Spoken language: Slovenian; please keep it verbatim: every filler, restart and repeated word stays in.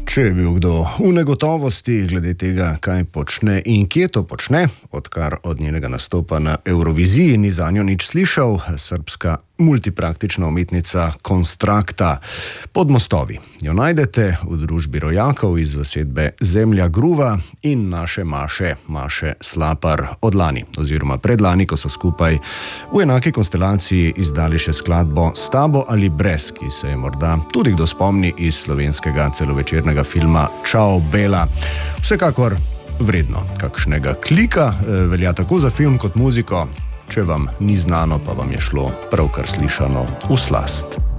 Če je bil kdo v negotovosti glede tega, kaj počne in kje to počne, odkar od njenega nastopa na Evroviziji ni zanjo nič slišal, srbska multipraktična umetnica Konstrakta Pod mostovi. Jo najdete v družbi rojakov iz zasedbe Zemlja Gruva in naše Maše, Maše Slapar od lani, oziroma predlani, ko so skupaj v enaki konstelaciji izdali še skladbo S tabo ali brez, ki se je morda tudi kdo spomni iz slovenskega celovečernega filma Čao Bela. Vsekakor vredno kakšnega klika, velja tako za film kot muziko. Če vam ni znano, pa vam je šlo pravkar slišano v slast.